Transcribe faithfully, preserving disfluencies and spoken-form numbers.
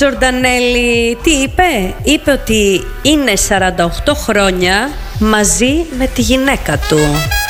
Τζορντανέλη τι είπε? Είπε ότι είναι σαράντα οκτώ χρόνια μαζί με τη γυναίκα του.